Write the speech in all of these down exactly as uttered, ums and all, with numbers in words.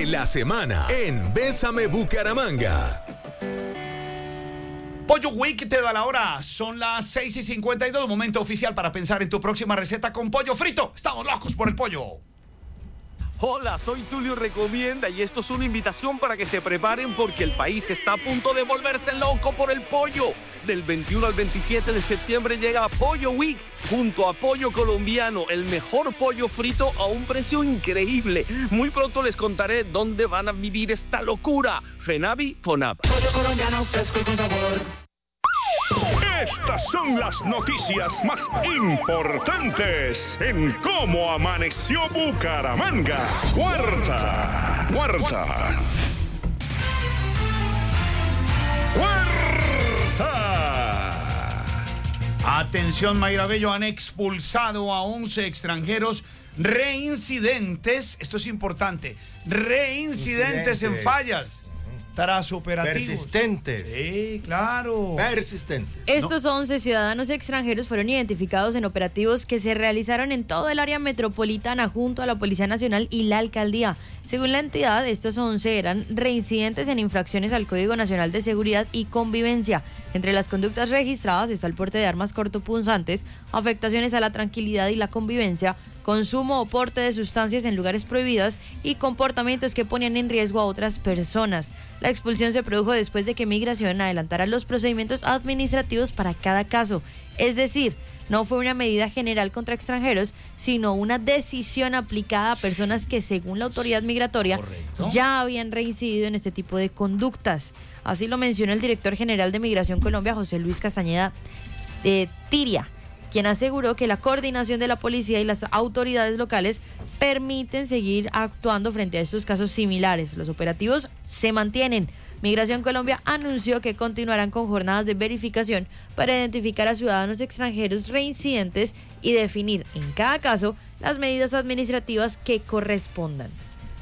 la semana en Bésame Bucaramanga. Pollo Week te da la hora, son las seis y cincuenta y dos, momento oficial para pensar en tu próxima receta con pollo frito. Estamos locos por el pollo. Hola, soy Tulio Recomienda y esto es una invitación para que se preparen porque el país está a punto de volverse loco por el pollo. Del veintiuno al veintisiete de septiembre llega Pollo Week junto a Pollo Colombiano, el mejor pollo frito a un precio increíble. Muy pronto les contaré dónde van a vivir esta locura. Fenavi, Fonab. Pollo colombiano fresco y con sabor. Estas son las noticias más importantes en Cómo Amaneció Bucaramanga. Cuarta, cuarta, cuarta. Atención, Mayra Bello, han expulsado a once extranjeros reincidentes, esto es importante, reincidentes en fallas. Tras operativos. Persistentes. Sí, claro. Persistentes. Estos once ciudadanos extranjeros fueron identificados en operativos que se realizaron en todo el área metropolitana junto a la Policía Nacional y la Alcaldía. Según la entidad, estos once eran reincidentes en infracciones al Código Nacional de Seguridad y Convivencia. Entre las conductas registradas está el porte de armas cortopunzantes, afectaciones a la tranquilidad y la convivencia, consumo o porte de sustancias en lugares prohibidas y comportamientos que ponían en riesgo a otras personas. La expulsión se produjo después de que Migración adelantara los procedimientos administrativos para cada caso. Es decir, no fue una medida general contra extranjeros, sino una decisión aplicada a personas que, según la autoridad migratoria, Correcto. ya habían reincidido en este tipo de conductas. Así lo mencionó el director general de Migración Colombia, José Luis Castañeda de Tiria, quien aseguró que la coordinación de la policía y las autoridades locales permiten seguir actuando frente a estos casos similares. Los operativos se mantienen. Migración Colombia anunció que continuarán con jornadas de verificación para identificar a ciudadanos extranjeros reincidentes y definir en cada caso las medidas administrativas que correspondan.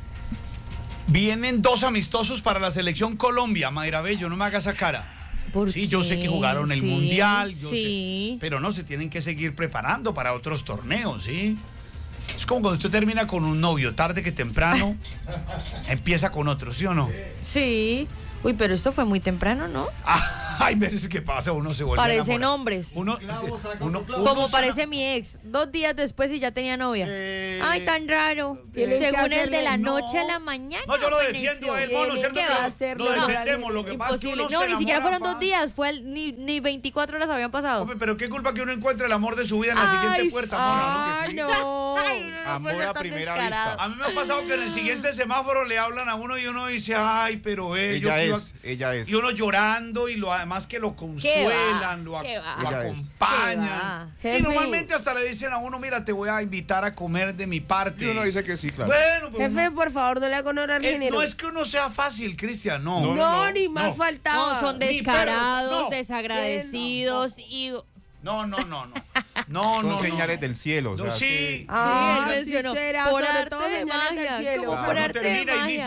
Vienen dos amistosos para la selección Colombia, Mayra Bello, no me hagas esa cara. Sí, qué? yo sé que jugaron el sí, Mundial, yo sí. sé, pero no, se tienen que seguir preparando para otros torneos, ¿sí? Es como cuando usted termina con un novio, tarde que temprano, empieza con otro, ¿sí o no? Sí. Uy, pero esto fue muy temprano, ¿no? Hay veces que pasa, uno se vuelve Parecen hombres. Uno, uno, uno, Como uno parece sana. mi ex, dos días después y ya tenía novia. Eh, Ay, tan raro. Tienen Según que el de la hacerle- noche a no. la mañana. No, yo lo amaneció. defiendo a él, no, no, ¿Qué cierto va que a lo- hacer? lo No, defendemos, lo que pasa es que imposible. uno No, se ni siquiera enamora fueron dos más. días, fue el- ni, ni veinticuatro horas habían pasado. Hombre, pero qué culpa que uno encuentre el amor de su vida en la Ay, siguiente puerta, mona, ¿no? Que sí. no. Ay, no, no Amor fue a tan primera descarado. vista. A mí me ha pasado que en el siguiente semáforo le hablan a uno y uno dice, ay, pero eh, yo Ella que iba- es, ella es. Y uno llorando y lo además que lo consuelan, lo, ¿Qué ac- va? lo Ella es. acompañan. ¿Qué Y va? normalmente hasta le dicen a uno, mira, te voy a invitar a comer de mi parte. Y uno dice que sí, claro. Bueno, pues Jefe, uno- por favor, no le haga honor al eh, género. no es que uno sea fácil, Cristian, no. No, no, no, ni más no. faltaba. No, son Ni descarados, perros, no. desagradecidos y... No, no, no, no. No, Son no, no, señales no. del cielo. O No, sea, sí. que- Ah, Sí, él sí mencionó, será, por sobre arte todo de señales del magia, cielo. como Claro. por Cuando arte de termina y magia. dice,